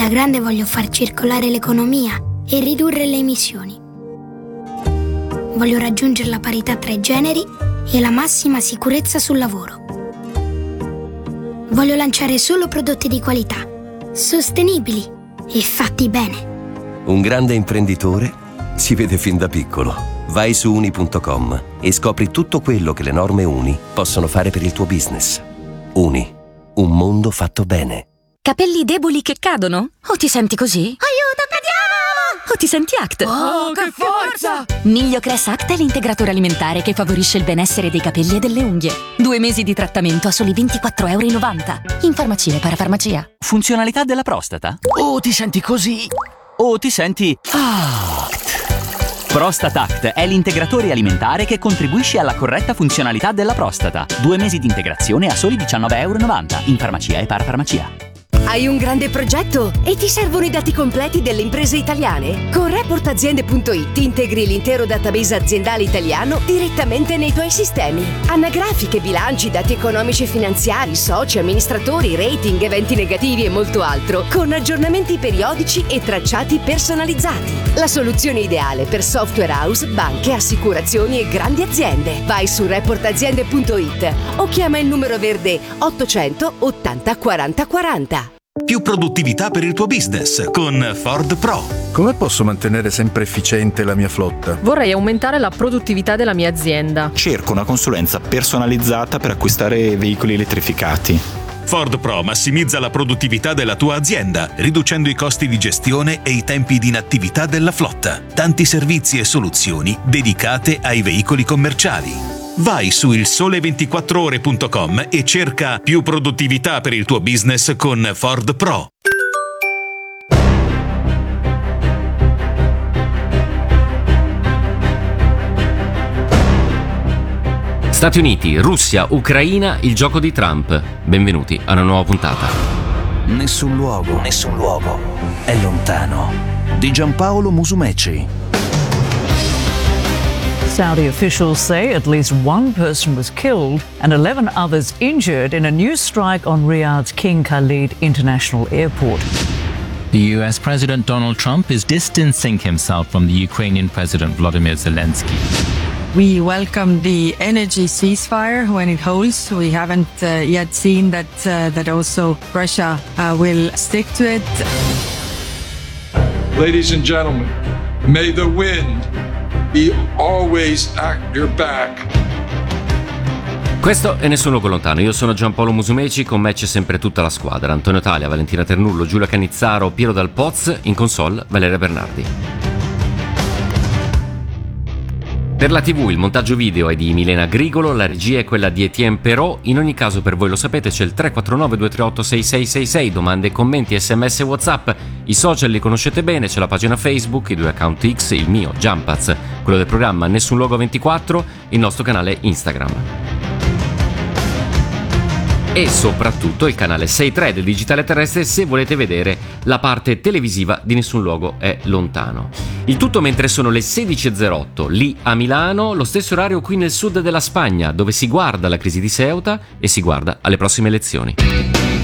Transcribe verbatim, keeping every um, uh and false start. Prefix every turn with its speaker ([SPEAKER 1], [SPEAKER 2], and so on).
[SPEAKER 1] Da grande voglio far circolare l'economia e ridurre le emissioni. Voglio raggiungere la parità tra i generi e la massima sicurezza sul lavoro. Voglio lanciare solo prodotti di qualità, sostenibili e fatti bene.
[SPEAKER 2] Un grande imprenditore si vede fin da piccolo. Vai su uni punto com e scopri tutto quello che le norme Uni possono fare per il tuo business. Uni, un mondo fatto bene.
[SPEAKER 3] Capelli deboli che cadono? O ti senti così?
[SPEAKER 4] Aiuto, cadiamo!
[SPEAKER 3] O ti senti Act?
[SPEAKER 4] Oh, che forza!
[SPEAKER 3] Migliocress Act è l'integratore alimentare che favorisce il benessere dei capelli e delle unghie. Due mesi di trattamento a soli ventiquattro virgola novanta euro. In farmacia e parafarmacia.
[SPEAKER 5] Funzionalità della prostata? O ti senti così? O ti senti Act? ProstataCT è l'integratore alimentare che contribuisce alla corretta funzionalità della prostata. Due mesi di integrazione a soli diciannove virgola novanta euro in farmacia e parafarmacia.
[SPEAKER 6] Hai un grande progetto e ti servono i dati completi delle imprese italiane? Con report aziende punto it integri l'intero database aziendale italiano direttamente nei tuoi sistemi. Anagrafiche, bilanci, dati economici e finanziari, soci, amministratori, rating, eventi negativi e molto altro, con aggiornamenti periodici e tracciati personalizzati. La soluzione ideale per software house, banche, assicurazioni e grandi aziende. Vai su report aziende punto it o chiama il numero verde ottocento ottanta quaranta quaranta.
[SPEAKER 7] Più produttività per il tuo business con Ford Pro.
[SPEAKER 8] Come posso mantenere sempre efficiente la mia flotta?
[SPEAKER 9] Vorrei aumentare la produttività della mia azienda.
[SPEAKER 10] Cerco una consulenza personalizzata per acquistare veicoli elettrificati.
[SPEAKER 7] Ford Pro massimizza la produttività della tua azienda, riducendo i costi di gestione e i tempi di inattività della flotta. Tanti servizi e soluzioni dedicate ai veicoli commerciali. Vai su il sole ventiquattro ore punto com e cerca più produttività per il tuo business con Ford Pro.
[SPEAKER 11] Stati Uniti, Russia, Ucraina, il gioco di Trump. Benvenuti a una nuova puntata.
[SPEAKER 12] Nessun luogo, nessun luogo è lontano. Di Giampaolo Musumeci.
[SPEAKER 13] Saudi officials say at least one person was killed and eleven others injured in a new strike on Riyadh's King Khalid International Airport.
[SPEAKER 14] The U S President Donald Trump is distancing himself from the Ukrainian President Volodymyr Zelensky.
[SPEAKER 15] We welcome the energy ceasefire when it holds. We haven't uh, yet seen that uh, that also Russia uh, will stick to it.
[SPEAKER 16] Ladies and gentlemen, may the wind be always at your back.
[SPEAKER 11] Questo è Nessun Luogo Lontano, io sono Giampaolo Musumeci, con me c'è sempre tutta la squadra: Antonio Talia, Valentina Ternullo, Giulia Canizzaro, Piero Dal Poz, in console Valeria Bernardi. Per la tivù il montaggio video è di Milena Grigolo, la regia è quella di Etienne Perot. In ogni caso, per voi lo sapete, c'è il tre quattro nove due tre otto sei sei sei sei, domande, commenti, sms, whatsapp, i social li conoscete bene, c'è la pagina Facebook, i due account X, il mio Giampaz, quello del programma Nessun Luogo ventiquattro, il nostro canale Instagram. E soprattutto il canale sei tre del Digitale Terrestre se volete vedere la parte televisiva di Nessun Luogo è Lontano. Il tutto mentre sono le sedici e zero otto lì a Milano, lo stesso orario qui nel sud della Spagna, dove si guarda la crisi di Ceuta e si guarda alle prossime elezioni.